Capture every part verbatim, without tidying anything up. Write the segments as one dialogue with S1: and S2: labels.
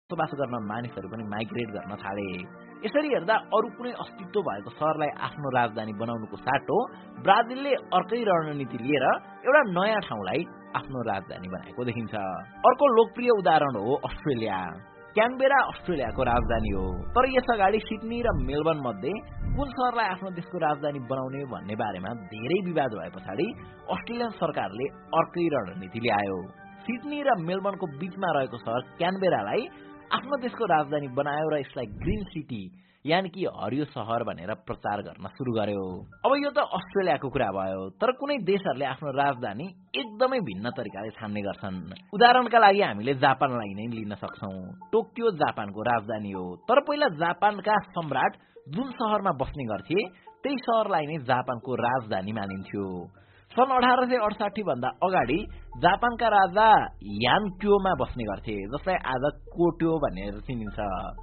S1: बसोबास गर्न मानिसहरू पनि माइग्रेट गर्न थाले। यसरी हेर्दा अरू कुनै अस्तित्व भएको शहरलाई आफ्नो राजधानी बनाउनुको साटो ब्राजिलले अर्कै रणनीति लिएर एउटा नयाँ ठाउँलाई आफ्नो राजधानी बनाएको देखिन्छ। अर्को लोकप्रिय उदाहरण हो अस्ट्रेलिया। क्यानबेरा अस्ट्रेलियाको राजधानी हो, तर यसअगाडि सिडनी र मेलबर्न मध्ये कुन शहरलाई आफ्नो देशको राजधानी बनाउने भन्ने बारेमा धेरै विवाद भए पछाडि अस्ट्रेलियन सरकारले अर्कै रणनीति ल्यायो। सिडनी र मेलबर्नको बीचमा रहेको शहर क्यानबेरालाई आफ्नो देशको राजधानी बनायो र यसलाई ग्रीन सिटी यानि कि हरियो शहर भनेर प्रचार गर्न सुरु गर्यो। अब यो त अस्ट्रेलियाको कुरा भयो, तर कुनै देशहरूले आफ्नो राजधानी एकदमै भिन्न तरिकाले छान्ने गर्छन्। उदाहरणका लागि हामीले जापानलाई नै लिन सक्छौं। टोकियो जापानको राजधानी हो, तर पहिला जापानका सम्राट जुन शहरमा बस्ने गर्थे त्यही शहरलाई नै जापानको राजधानी मानिन्थ्यो। सन् अठार सय अडसाठी भन्दा अगाडि जापानका राजा यानक्योमा बस्ने गर्थे, जसलाई आज कोटो भनेर चिनिन्छ।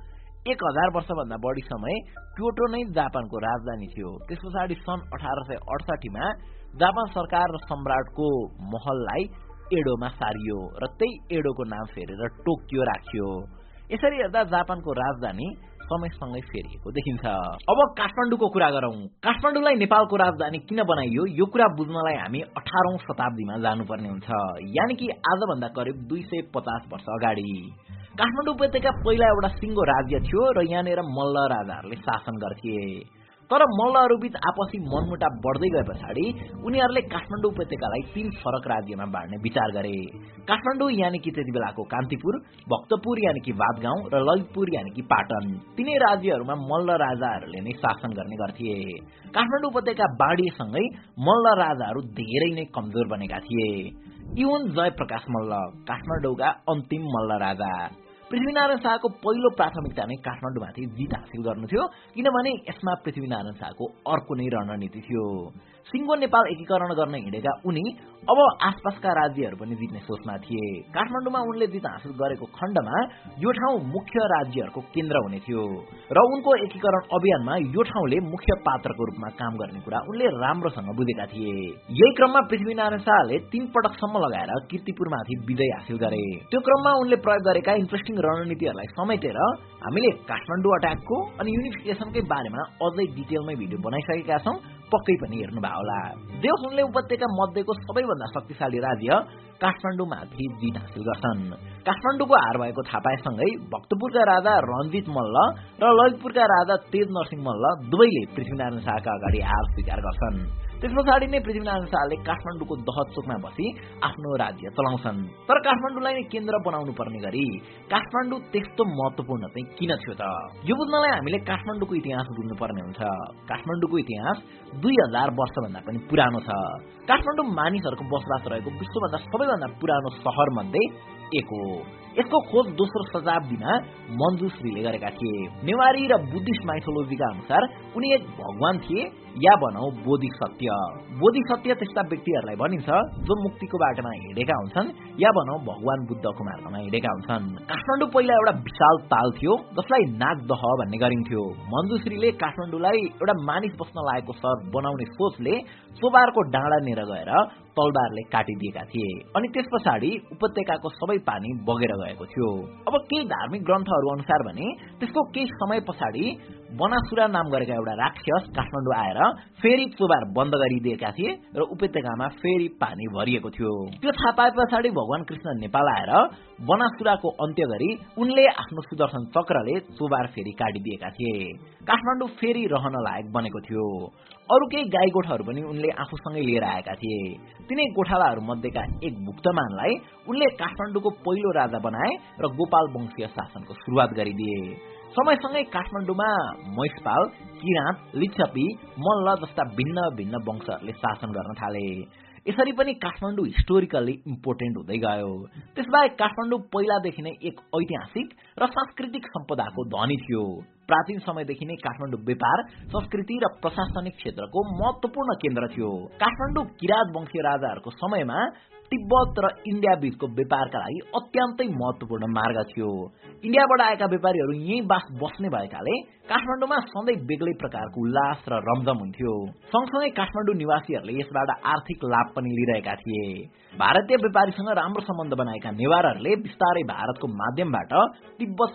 S1: एक हजार वर्षभन्दा बढी समय क्योटो नै जापानको राजधानी थियो। त्यस पछाडि सन् अठार सय अडसाठीमा जापान सरकार र सम्राटको महललाई एडोमा सारियो र त्यही एडोको नाम फेरेर टोकियो राखियो। यसरी हेर्दा जापानको राजधानी समयसँगै फेरिएको देखिन्छ। अब काठमाडौँको कुरा गरौं। काठमाडौँलाई नेपालको राजधानी किन बनाइयो यो कुरा बुझ्नलाई हामी अठारौं शताब्दीमा जानुपर्ने हुन्छ, यानि कि आजभन्दा करिब दुई सय पचास वर्ष अगाडि। काठमाडौँ उपत्यका पहिला एउटा सिङ्गो राज्य थियो र यहाँनिर मल्ल राजाहरूले शासन गर्थे। तर मल्लहरूबीच आपसी मनमुटाव बढ्दै गए पछाडि उनीहरूले काठमाडौँ उपत्यकालाई तीन फरक राज्यमा बाँड्ने विचार गरे। काठमाडौँ यानि कि त्यति बेलाको कान्तिपुर, भक्तपुर यानि कि बादगाउँ र ललितपुर यानि कि पाटन, तीनै राज्यहरूमा मल्ल राजाहरूले नै शासन गर्ने गर्थे। काठमाडौँ उपत्यका बाँडिएसँगै मल्ल राजाहरू धेरै नै कमजोर बनेका थिए। यी हुन् जयप्रकाश मल्ल, काठमाडौँका अन्तिम मल्ल राजा। पृथ्वीनारायण शाहको पहिलो प्राथमिकता नै काठमाडौँमाथि जित हासिल गर्नु थियो, किनभने यसमा पृथ्वीनारायण शाहको अर्को नै रणनीति थियो। सिङ्गो नेपाल एकीकरण गर्न हिँडेका उनी अब आसपासका राज्यहरू पनि जित्ने सोचमा थिए। काठमाडौँमा उनले जित हासिल गरेको खण्डमा यो ठाउँ मुख्य राज्यहरूको केन्द्र हुने थियो र उनको एकीकरण अभियानमा यो ठाउँले मुख्य पात्रको रूपमा काम गर्ने कुरा उनले राम्रोसँग बुझेका थिए। यही क्रममा पृथ्वीनारायण शाहले तीन पटकसम्म लगाएर कीर्तिपुरमाथि विजय हासिल गरे। त्यो क्रममा उनले प्रयोग गरेका इन्ट्रेस्टिङ रणनीतिहरूलाई समेटेर हामीले काठमाडौँ अट्याकको अनि युनिफिकेसनकै बारेमा अझै डिटेलमै भिडियो बनाइसकेका छौं, पक्कै पनि हेर्नुभयो होला। देश उनले उपत्यका मध्येको सबैभन्दा शक्तिशाली राज्य काठमाडौँमाथि जित हासिल गर्छन्। काठमाडौँको हार भएको थाहा पाएसँगै भक्तपुरका राजा रञ्जित मल्ल र ललितपुरका राजा तेज नरसिंह मल्ल दुवैले पृथ्वीनारायण शाहका अगाडि हार स्वीकार गर्छन्। त्यस पछाडि नै पृथ्वीनारायण शाहले काठमाडौँको दहचोकमा बसी आफ्नो राज्य चलाउँछन्। तर काठमाडौँलाई नै केन्द्र बनाउनु पर्ने गरी काठमाडौँ त्यस्तो महत्वपूर्ण चाहिँ किन थियो त? यो बुझ्नलाई हामीले काठमाडौँको इतिहास बुझ्नुपर्ने हुन्छ। काठमाडौँको इतिहास दुई हजार वर्षभन्दा पनि पुरानो छ। काठमाडौँ मानिसहरूको बसोबास रहेको विश्वभन्दा सबैभन्दा पुरानो शहर मध्ये एक हो। यसको खोज दोस्रो शताब्दीमा मञ्जुश्रीले गरेका थिए। नेवारी र बुद्धिस्ट माइथोलोजीका अनुसार उनी एक भगवान थिए या भनौं बोधिसत्य। बोधिसत्य त्यस्ता व्यक्तिहरूलाई भनिन्छ जो मुक्तिको बाटोमा हिँडेका हुन्छन् या भनौं भगवान बुद्धको मार्गमा हिँडेका हुन्छन्। काठमाडौँ पहिला एउटा विशाल ताल थियो जसलाई नागदह भन्ने गरिन्थ्यो। मञ्जुश्रीले काठमाडौँलाई एउटा मानिस बस्न लागेको शहर बनाउने सोचले चोबारको डाँडा नेर गएर तलवारले काटिदिएका थिए अनि त्यस पछाडि उपत्यकाको सबै पानी बगेर गएको थियो। अब केही धार्मिक ग्रन्थहरू अनुसार भने त्यसको केही समय पछाडि बनासुरा नाम गरेका एउटा राक्षस काठमाडौँ आएर फेरि चोबार बन्द गरिदिएका थिए र उपत्यकामा फेरि पानी भरिएको थियो। त्यो थाहा पाए पछाडि भगवान कृष्ण नेपाल आएर बनासुराको अन्त्य गरी उनले आफ्नो सुदर्शन चक्रले चोबार फेरि काटिदिएका थिए। काठमाडौँ फेरि रहन लायक बनेको थियो। अरू केही गाई गोठाहरू पनि उनले आफूसँगै लिएर आएका थिए। तिनै गोठालाहरू मध्येका एक भुक्तमानलाई उनले काठमाडौँको पहिलो राजा बनाए र गोपाल वंशीय शासनको सुरुवात गरिदिए। समयसँगै काठमाडौँमा महिषपाल, किराँत, लिच्छवी, मल्ल जस्ता भिन्न भिन्न वंशहरूले शासन गर्न थाले। यसरी पनि काठमाडौँ हिस्टोरिकल्ली इम्पोर्टेन्ट हुँदै गयो। त्यसबाहेक काठमाडौँ पहिलादेखि नै एक ऐतिहासिक र सांस्कृतिक सम्पदाको धनी थियो। प्राचीन समयदेखि नै काठमाडौँ व्यापार, संस्कृति र प्रशासनिक क्षेत्रको महत्वपूर्ण केन्द्र थियो। काठमाडौँ किराँत वंशीय राजाहरूको समयमा तिब्बत र इन्डिया बीचको व्यापारका लागि अत्यन्तै महत्वपूर्ण मार्ग थियो। इन्डियाबाट आएका व्यापारीहरू यही बास बस्ने भएकाले काठमाडौँमा सधैँ बेग्लै प्रकारको उल्लास र रमझम हुन्थ्यो। सँगसँगै काठमाडौँ निवासीहरूले यसबाट आर्थिक लाभ पनि लिइरहेका थिए। भारतीय व्यापारीसँग राम्रो सम्बन्ध बनाएका नेवारहरूले बिस्तारै भारतको माध्यमबाट तिब्बत